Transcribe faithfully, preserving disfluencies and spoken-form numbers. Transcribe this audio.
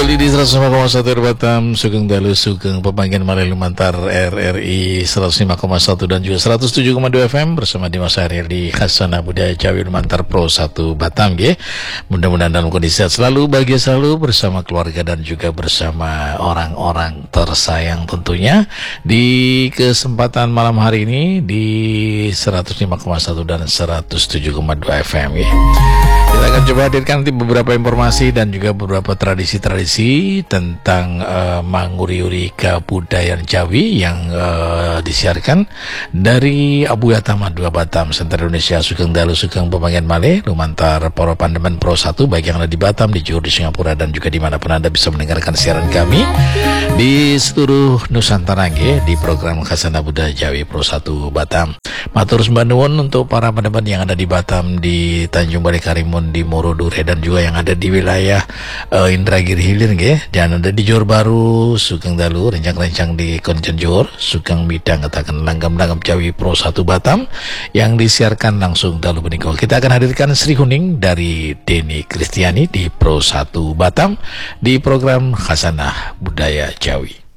Kembali di seratus lima koma satu Batam, Sugeng Dalu, Sugeng Pemanggian Malih Lumantar R R I seratus lima koma satu dan juga seratus tujuh koma dua F M bersama Dimas Ariel di Khasana Budaya Jawi Lumantar Pro satu Batam ya. Mudah-mudahan dalam kondisi sehat selalu, bahagia selalu bersama keluarga dan juga bersama orang-orang tersayang tentunya. Di kesempatan malam hari ini di seratus lima koma satu dan seratus tujuh koma dua F M ya. Kita akan coba hadirkan nanti beberapa informasi dan juga beberapa tradisi-tradisi tentang uh, manguri-uri kebudayaan Jawi yang uh, disiarkan dari Abu Yatama dua Batam, Sentra Indonesia, Sugeng Dalu, Sugeng Pemanggian Malih, Lumantar Poro Pandemen Pro satu, baik yang ada di Batam, di Johor, di Singapura, dan juga dimanapun Anda bisa mendengarkan siaran kami di seluruh Nusantara ya, di program Khasana Budaya Jawi Pro satu Batam. Matur sembah nuwun untuk para pendengar yang ada di Batam, di Tanjung Balai Karimun, di Morodure, dan juga yang ada di wilayah uh, Indragiri Hilir nggih, dan ada di Johor Baru, Sugeng Dalu, rencang-rencang di Konjen Johor, Sugeng Midang katakan langgam-langgam Jawi Pro satu Batam yang disiarkan langsung dalu menika. Kita akan hadirkan Sri Huning dari Deni Kristiani di Pro satu Batam di program Khasana Budaya Jawi.